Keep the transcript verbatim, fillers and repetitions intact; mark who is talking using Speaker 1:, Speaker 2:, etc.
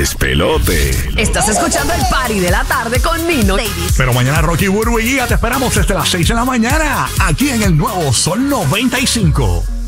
Speaker 1: despelote.
Speaker 2: Estás escuchando el party de la tarde con Nino. Ladies.
Speaker 3: Pero mañana Rocky, Burbu y Giga te esperamos desde las seis de la mañana aquí en el nuevo Sol noventa y cinco.